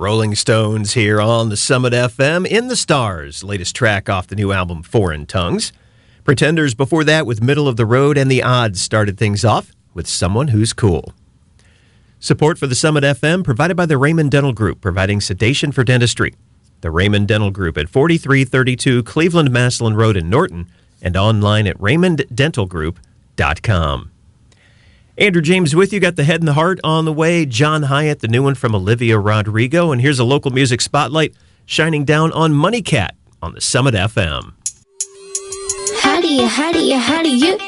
Rolling Stones here on the Summit FM. In the Stars, latest track off the new album Foreign Tongues. Pretenders before that with Middle of the Road, and The Odds started things off with Someone Who's Cool. Support for the Summit FM provided by the Raymond Dental Group, providing sedation for dentistry. The Raymond Dental Group at 4332 Cleveland Maslin Road in Norton, and online at raymonddentalgroup.com. Andrew James with you. Got the Head and the Heart on the way. John Hyatt, the new one from Olivia Rodrigo. And here's a local music spotlight shining down on Money Cat on the Summit FM. How do you